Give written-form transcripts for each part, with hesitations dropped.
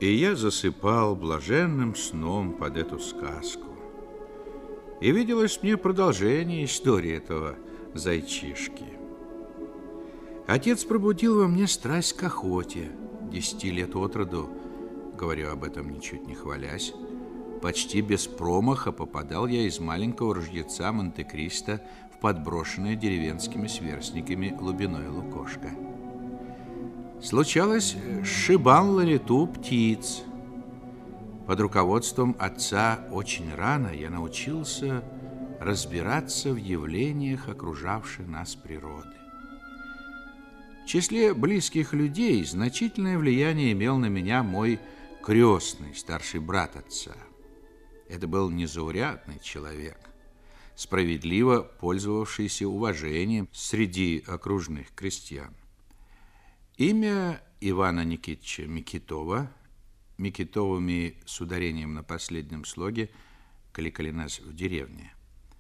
И я засыпал блаженным сном под эту сказку. И виделось мне продолжение истории этого зайчишки. Отец пробудил во мне страсть к охоте. 10 лет от роду, говорю об этом ничуть не хвалясь, почти без промаха попадал я из маленького ружьеца Монте-Кристо в подброшенное деревенскими сверстниками лубиное лукошко. Случалось, сшибал на лету птиц. Под руководством отца очень рано я научился разбираться в явлениях окружавшей нас природы. В числе близких людей значительное влияние имел на меня мой крестный, старший брат отца. Это был незаурядный человек, справедливо пользовавшийся уважением среди окружных крестьян. Имя Ивана Никитича Микитова, Микитовыми с ударением на последнем слоге кликали нас в деревне,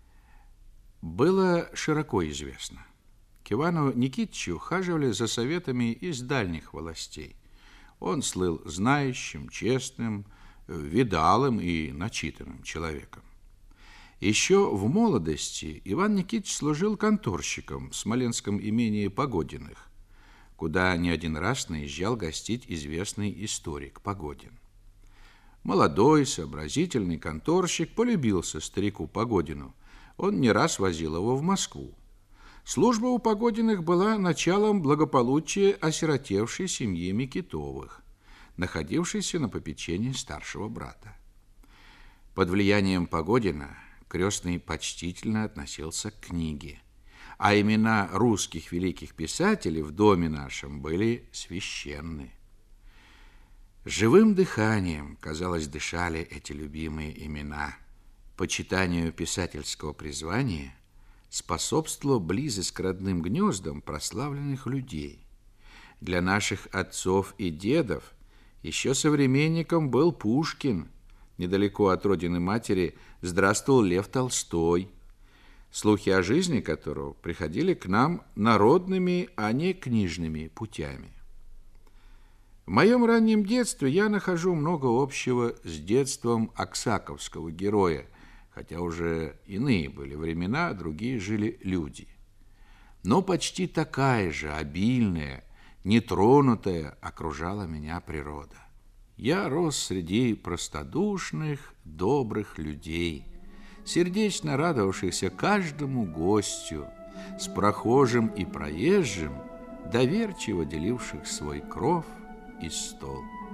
было широко известно. К Ивану Никитичу хаживали за советами из дальних властей. Он слыл знающим, честным, видалым и начитанным человеком. Еще в молодости Иван Никитич служил конторщиком в смоленском имении Погодиных, куда не один раз наезжал гостить известный историк Погодин. Молодой, сообразительный конторщик полюбился старику Погодину. Он не раз возил его в Москву. Служба у Погодиных была началом благополучия осиротевшей семьи Микитовых, находившейся на попечении старшего брата. Под влиянием Погодина крестный почтительно относился к книге, а имена русских великих писателей в доме нашем были священны. Живым дыханием, казалось, дышали эти любимые имена. Почитанию писательского призвания способствовала близость к родным гнездам прославленных людей. Для наших отцов и дедов еще современником был Пушкин. Недалеко от родины матери здравствовал Лев Толстой, слухи о жизни которого приходили к нам народными, а не книжными путями. В моем раннем детстве я нахожу много общего с детством аксаковского героя, хотя уже иные были времена, другие жили люди. Но почти такая же обильная, нетронутая окружала меня природа. Я рос среди простодушных, добрых людей, сердечно радовавшихся каждому гостю, с прохожим и проезжим, доверчиво деливших свой кров и стол.